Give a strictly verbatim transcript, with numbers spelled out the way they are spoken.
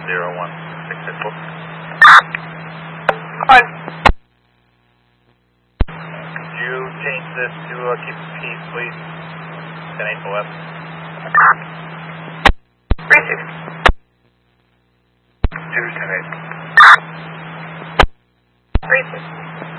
zero one six six four. On. Could you change this to uh, keep the peace, please? ten eight O F. Received. two ten eight. Received.